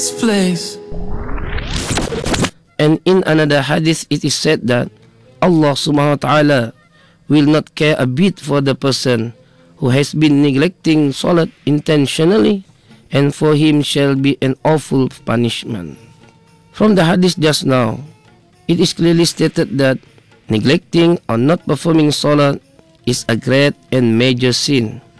place. And in another hadith it is said that Allah subhanahu wa ta'ala will not care a bit for the person who has been neglecting salat intentionally, and for him shall be an awful punishment. From the hadith just now, it is clearly stated that neglecting or not performing salat is a great and major sin.